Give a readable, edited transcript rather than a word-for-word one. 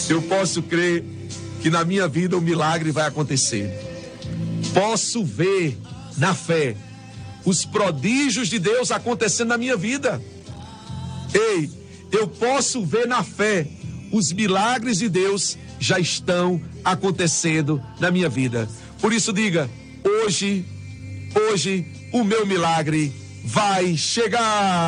Eu posso crer que na minha vida o milagre vai acontecer. Posso ver na fé os prodígios de Deus acontecendo na minha vida. Ei, eu posso ver na fé os milagres de Deus já estão acontecendo na minha vida. Por isso diga, hoje o meu milagre vai chegar.